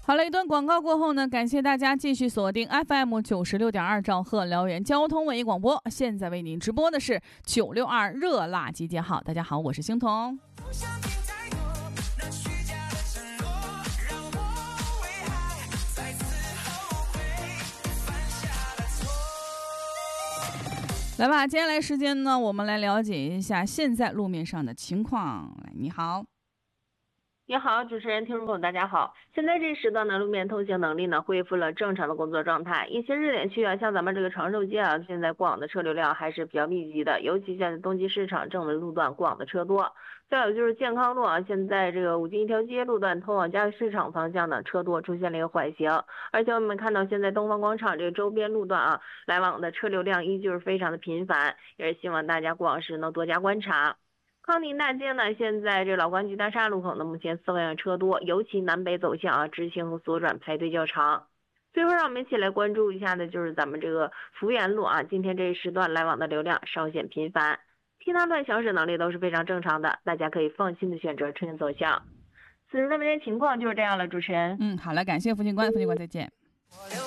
好了，一段广告过后呢，感谢大家继续锁定 FM 96.2兆赫辽源交通文艺广播。现在为您直播的是962热辣集结号。大家好，我是星彤。来吧，接下来时间呢，我们来了解一下现在路面上的情况。来，你好。 你好，主持人、听众朋友，大家好。现在这时段呢，路面通行能力呢恢复了正常的工作状态。一些热点区啊，像咱们这个长寿街啊，现在过往的车流量还是比较密集的，尤其像东极市场正文路段过往的车多。再有就是健康路啊，现在这个5金一条街路段通往嘉裕市场方向的车多，出现了一个缓行。而且我们看到现在东方广场这个周边路段啊，来往的车流量依旧是非常的频繁，也是希望大家过往时能多加观察。康宁大街呢，现在这老关局大厦路口呢，目前4方向车多，尤其南北走向啊，直行和左转排队较长。最后让我们一起来关注一下的就是咱们这个福源路啊，今天这一时段来往的流量稍显频繁，其他段行驶能力都是非常正常的，大家可以放心的选择车行走向。此时的目前情况就是这样了，主持人。 好了，感谢福警官，福警官再见。